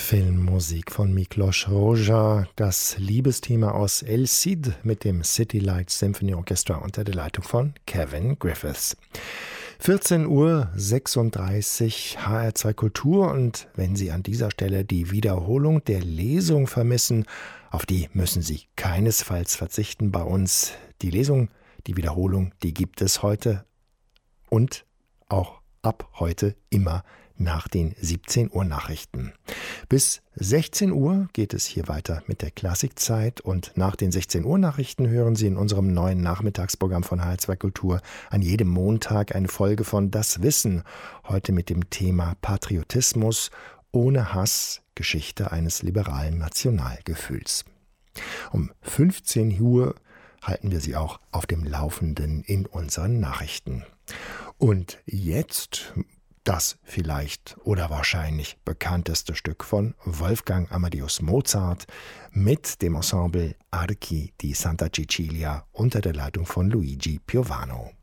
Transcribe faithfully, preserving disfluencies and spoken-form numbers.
Filmmusik von Miklos Rozsa, das Liebesthema aus El Cid mit dem City Lights Symphony Orchestra unter der Leitung von Kevin Griffiths. vierzehn Uhr sechsunddreißig H R zwei Kultur, und wenn Sie an dieser Stelle die Wiederholung der Lesung vermissen, auf die müssen Sie keinesfalls verzichten bei uns. Die Lesung, die Wiederholung, die gibt es heute und auch ab heute immer nach den siebzehn Uhr Nachrichten. Bis sechzehn Uhr geht es hier weiter mit der Klassikzeit, und nach den sechzehn Uhr Nachrichten hören Sie in unserem neuen Nachmittagsprogramm von H R zwei Kultur an jedem Montag eine Folge von Das Wissen, heute mit dem Thema Patriotismus ohne Hass, Geschichte eines liberalen Nationalgefühls. Um fünfzehn Uhr halten wir Sie auch auf dem Laufenden in unseren Nachrichten. Und jetzt das vielleicht oder wahrscheinlich bekannteste Stück von Wolfgang Amadeus Mozart mit dem Ensemble Archi di Santa Cecilia unter der Leitung von Luigi Piovano.